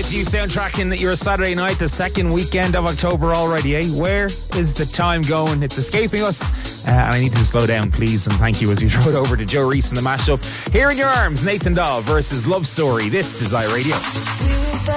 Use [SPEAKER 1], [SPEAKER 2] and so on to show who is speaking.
[SPEAKER 1] You soundtracking your Saturday night, the second weekend of October already, eh? Where is the time going? It's escaping us. And I need to slow down, please. And thank you as we throw it over to Joe Reese in the mashup. Here in your arms, Nathan Dahl versus Love Story. This is iRadio.